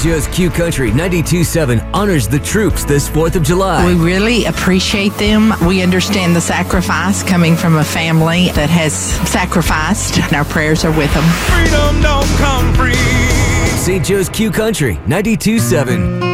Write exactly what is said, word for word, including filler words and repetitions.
Joe's Q Country ninety-two point seven honors the troops this fourth of July. We really appreciate them. We understand the sacrifice coming from a family that has sacrificed, and our prayers are with them. Freedom don't come free. Saint Joe's Q Country ninety-two point seven.